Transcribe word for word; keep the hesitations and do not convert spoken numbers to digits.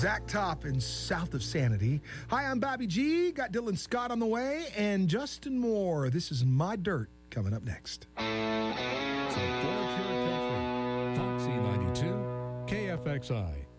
Zach Top and South of Sanity. Hi, I'm Bobby G. Got Dylan Scott on the way and Justin Moore. This is My Dirt coming up next. So for Pure Country, Foxy ninety-two, K F X I.